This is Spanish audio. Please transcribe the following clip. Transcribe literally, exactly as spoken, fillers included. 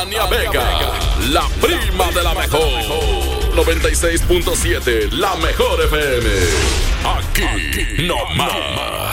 Tania Vega, la prima de la mejor. noventa y seis punto siete, la mejor F M. Aquí no más.